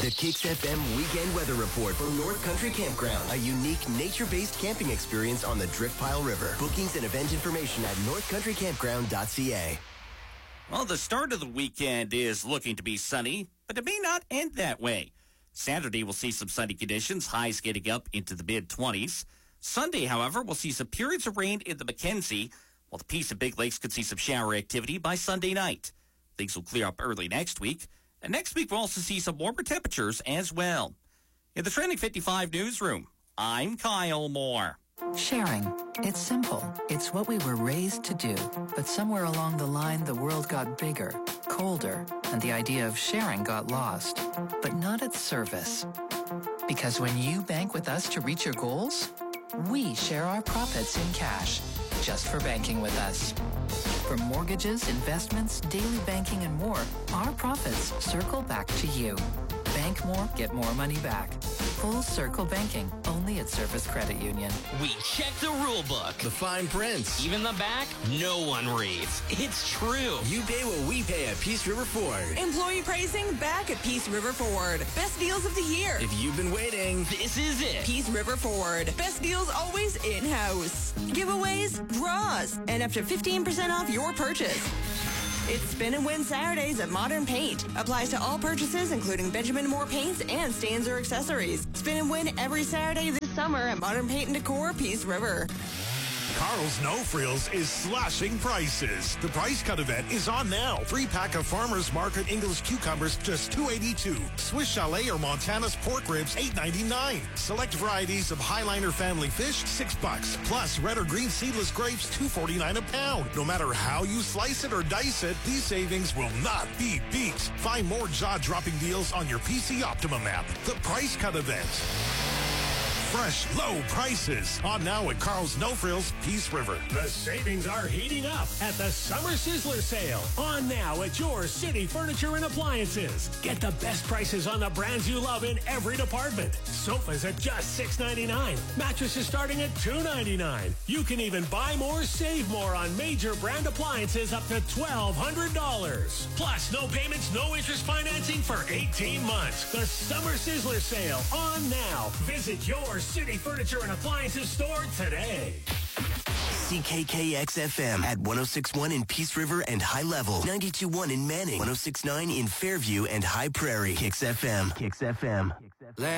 The Kicks FM Weekend Weather Report from North Country Campground. A unique nature-based camping experience on the Driftpile River. Bookings and event information at northcountrycampground.ca. Well, the start of the weekend is looking to be sunny, but it may not end that way. Saturday, we'll see some sunny conditions, highs getting up into the mid-20s. Sunday, however, we'll see some periods of rain in the Mackenzie, while the Peace and Big Lakes could see some shower activity by Sunday night. Things will clear up early next week. And next week, we'll also see some warmer temperatures as well. In the Trending 55 newsroom, I'm Kyle Moore. Sharing. It's simple. It's what we were raised to do. But somewhere along the line, the world got bigger, colder, and the idea of sharing got lost. But not at Service. Because when you bank with us to reach your goals, we share our profits in cash, just for banking with us. For mortgages, investments, daily banking, and more, our profits circle back to you. Bank more, get more money back. Full Circle Banking, only at Service Credit Union. We check the rule book. The fine print. Even the back, no one reads. It's true. You pay what we pay at Peace River Ford. Employee pricing back at Peace River Ford. Best deals of the year. If you've been waiting, this is it. Peace River Ford. Best deals always in-house. Giveaways, draws, and up to 15% off your purchase. It's Spin and Win Saturdays at Modern Paint. Applies to all purchases, including Benjamin Moore paints and stains or accessories. Spin and win every Saturday this summer at Modern Paint and Decor, Peace River. Carl's No Frills is slashing prices. The price cut event is on now. 3-pack of Farmer's Market English cucumbers, just $2.82. Swiss Chalet or Montana's pork ribs, $8.99. Select varieties of Highliner family fish, $6. Plus, red or green seedless grapes, $2.49 a pound. No matter how you slice it or dice it, these savings will not be beat. Find more jaw-dropping deals on your PC Optimum app. The price cut event. Fresh, low prices. On now at Carl's No Frills, Peace River. The savings are heating up at the Summer Sizzler Sale. On now at your City Furniture and Appliances. Get the best prices on the brands you love in every department. Sofas at just $6.99. Mattresses starting at $2.99. You can even buy more, save more on major brand appliances up to $1,200. Plus, no payments, no interest financing for 18 months. The Summer Sizzler Sale. On now. Visit your City Furniture and Appliances store today. CKKX-FM at 106.1 in Peace River and High Level. 92.1 in Manning. 106.9 in Fairview and High Prairie. Kicks FM. Kicks FM.